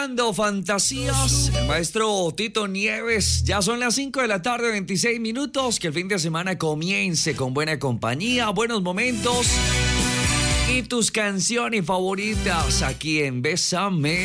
Fantasías, el maestro Tito Nieves. Ya son las 5 de la tarde, 26 minutos. Que el fin de semana comience con buena compañía, buenos momentos y tus canciones favoritas aquí en Bésame.